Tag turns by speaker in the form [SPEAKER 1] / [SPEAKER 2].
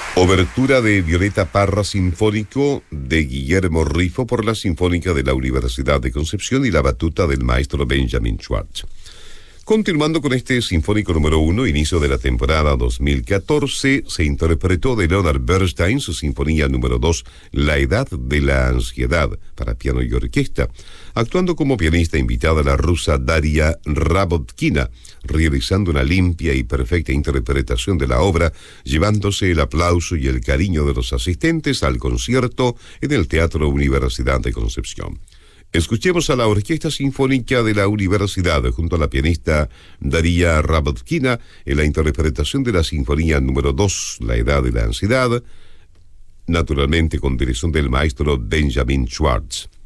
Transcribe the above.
[SPEAKER 1] Obertura de Violeta Parra Sinfónico de Guillermo Rifo por la Sinfónica de la Universidad de Concepción y la batuta del maestro Benjamin Schwartz. Continuando con este Sinfónico número 1, inicio de la temporada 2014, se interpretó de Leonard Bernstein su Sinfonía número 2, La Edad de la Ansiedad, para piano y orquesta, actuando como pianista invitada la rusa Daria Rabotkina, realizando una limpia y perfecta interpretación de la obra, llevándose el aplauso y el cariño de los asistentes al concierto en el Teatro Universidad de Concepción. Escuchemos a la Orquesta Sinfónica de la Universidad junto a la pianista Daria Rabotkina en la interpretación de la Sinfonía número 2, La Edad de la Ansiedad, naturalmente con dirección del maestro Benjamin Schwartz.